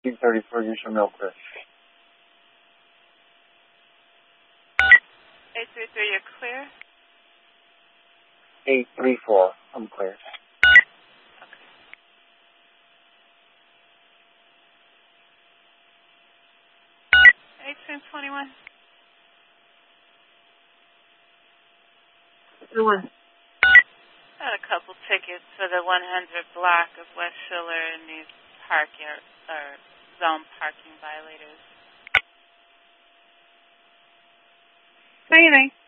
1834, you should know clear. 833, you're clear? 834, I'm clear. Okay. Eighteen 21. Got a couple tickets for the 100 block of West Schiller and these zone parking violators. Anything.